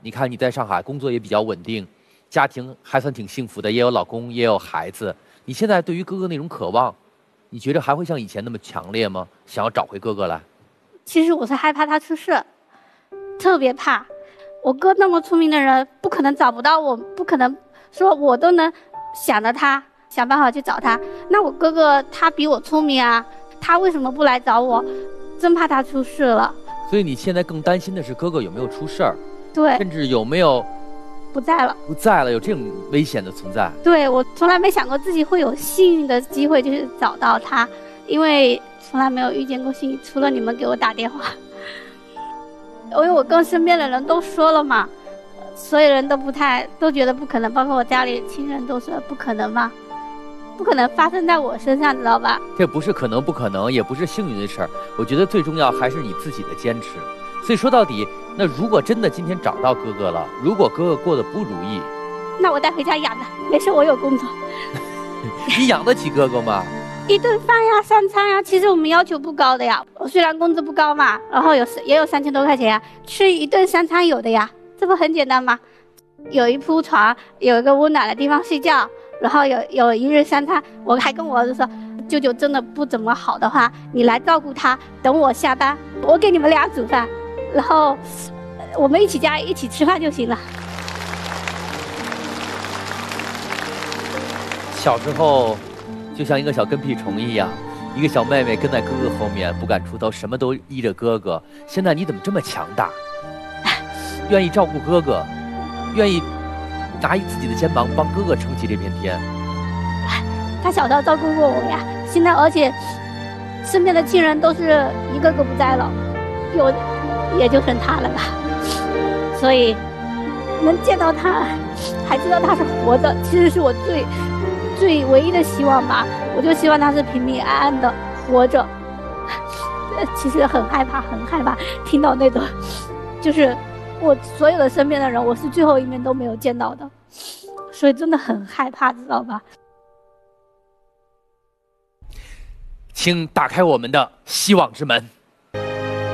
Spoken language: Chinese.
你看你在上海工作也比较稳定，家庭还算挺幸福的，也有老公，也有孩子。你现在对于哥哥那种渴望，你觉得还会像以前那么强烈吗？想要找回哥哥来？ 其实我是害怕他出事，特别怕。我哥那么聪明的人，不可能找不到我，不可能说我都能想着他，想办法去找他。那我哥哥他比我聪明啊，他为什么不来找我？真怕他出事了。 所以你现在更担心的是哥哥有没有出事儿， 对， 甚至有没有不在了， 有这种危险的存在。 对，我从来没想过自己会有幸运的机会，就是找到他，因为从来没有遇见过幸运，除了你们给我打电话。因为我跟身边的人都说了嘛，所有人都觉得不可能，包括我家里亲人都说不可能嘛，不可能发生在我身上，知道吧？ 这不是可能不可能，也不是幸运的事儿。我觉得最重要还是你自己的坚持。所以说到底，那如果真的今天找到哥哥了，如果哥哥过得不如意， 那我带回家养着，没事，我有工作。 你养得起哥哥吗？ 一顿饭呀，3餐呀，其实我们要求不高的呀。我虽然工资不高嘛，然后也有3000多块钱呀，吃一顿3餐有的呀，这不很简单吗？有一铺床，有一个温暖的地方睡觉，然后有一日3餐。我还跟我儿子说，舅舅真的不怎么好的话，你来照顾他，等我下班，我给你们俩煮饭，然后我们一起吃饭就行了。 小时候就像一个小跟屁虫一样，一个小妹妹跟在哥哥后面不敢出头，什么都依着哥哥。现在你怎么这么强大，愿意照顾哥哥，愿意拿自己的肩膀帮哥哥撑起这片天？ 他小时候照顾过我呀，现在而且身边的亲人都是一个个不在了，也就剩他了吧。所以能见到他，还知道他是活着，其实是我最唯一的希望吧。我就希望他是平平安安的活着。其实很害怕听到那种，就是我所有的身边的人，我是最后一面都没有见到的，所以真的很害怕，知道吧？ 请打开我们的希望之门。